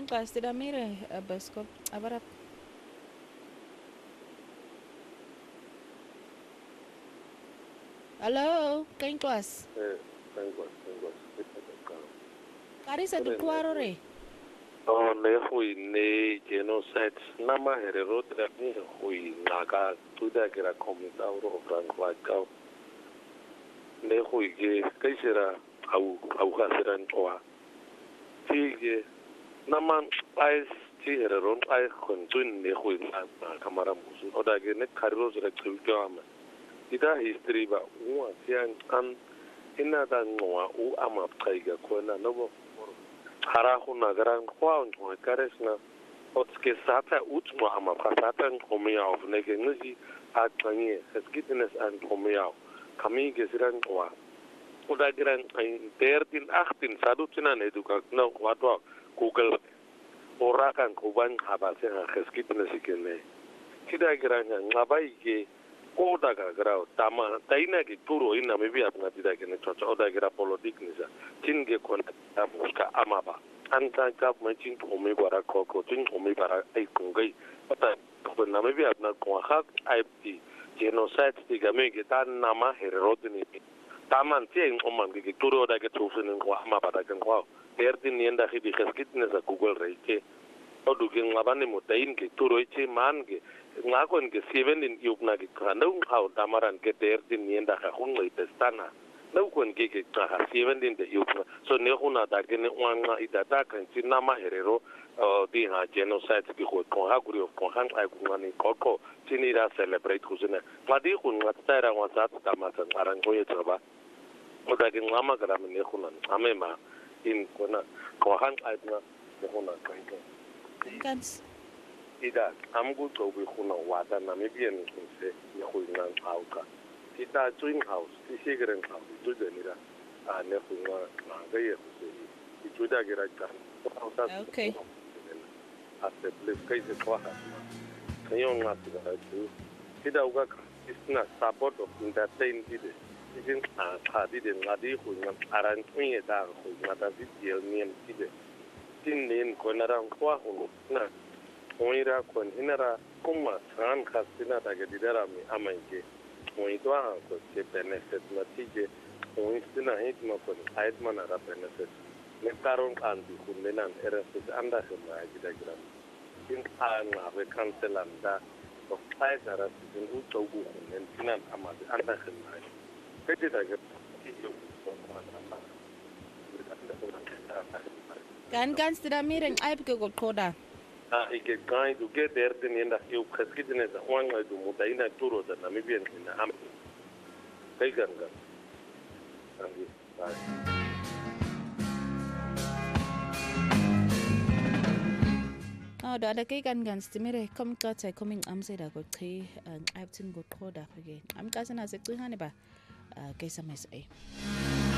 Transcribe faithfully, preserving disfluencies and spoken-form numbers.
Kancas tidak mire beskop abarap. Halo, Kancas. Eh, Kancas, Kancas. Kari sa dukwaro re. Oh, ne hui ne genocide nama herero tra ni hui naga tuda kira komita uro frank wakau. Ne hui ge kaisera au au hasiran toa. Ti ge nama ai ti herero ai konjun ne hui na kamara musu. Oda ge ne kariro zira tulgama. Ida history ba uwa sian an ina da ngoa u ama kaiga kona nobo harahu nagaran kwa ngwa karesna otske sata utma ama pasata ngomia of nege ngi atanye skitnes an ngomia kami gesiran kwa uda giran dertin achtin sadutina eduka no watwa google ora kan kuban habase ha skitnes ikene kida giran ngabai ge oda garau tama taina ki turo ina mebi apna tidak kene chocho oda gara politik nisa tinge kon tabuska amaba anta kap machin ome bara koko tin ome bara ai kungai ota ko na mebi apna ko hak ai ti genocide ti game ke tan nama herodini taman tin oman ki turo oda ke tufin ko amaba da kan ko ertin yenda hidi khskit nisa google reike odu ke ngabane mutain ke turo ichi man ke ngakon ke seven in yupna ke kanung hau damaran ke der din yenda ka hungai testana nau kon ke ke ka seven din de yupna so ne huna da ke ne wanga idata kan sinama herero di ha genocide ki ko ko ha guri ko han ai ku ngani ko ko tinira celebrate kusina madi kun ngatara wa sat tamata aran ko yetaba oda ke ngama kara ne huna amema in kona ko han ai na ne huna kai Kancas. Ida amgu tobi khuna wada Namibian kunse ni khuna ngauka ita twin house ti sigren house tu denira a ne khuna nganga ye khuse itu da gira kan Okay. a se place kai se kwa ha kayo ngati da tu ida uga isna support of entertain ide idin a ka ide ngadi khuna aran twin da khuna da di yel niem ide tin nen konara kwa hunu na oira kon hinara kuma san khasina daga didara mi amanke moi to ha ko se benefit na tije moi sina hit ma kon ait mana ra benefit ne karon kan di kundenan era se anda se ma gida gida in an na be kanselanda of sai dara sin u to gu kunden tinan amade anda se ma kete daga tijo Kancas tidak mire aib ke koda. Ah, ike kai du get there tin yenda yu kaskitine da wanga du mutaina turo da Namibian ina am kai ganga angi bye Oh, da ada kai kan gan stimire kom ka tsai coming am sai da ko tri aib tin go koda ke. Am ka sana se tu hani ba. Kai sa mai sai.